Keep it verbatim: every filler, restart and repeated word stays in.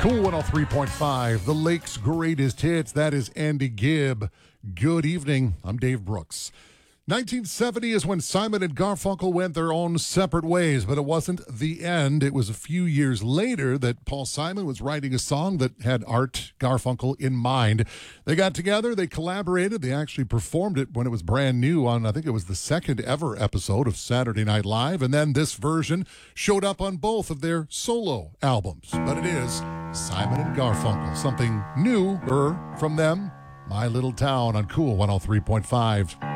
Cool one oh three point five, the Lake's greatest hits. That is Andy Gibb. Good evening. I'm Dave Brooks. nineteen seventy is when Simon and Garfunkel went their own separate ways, but it wasn't the end. It was a few years later that Paul Simon was writing a song that had Art Garfunkel in mind. They got together, they collaborated, they actually performed it when it was brand new on, I think it was the second ever episode of Saturday Night Live, and then this version showed up on both of their solo albums. But it is Simon and Garfunkel, something newer from them. My Little Town on Cool one oh three point five.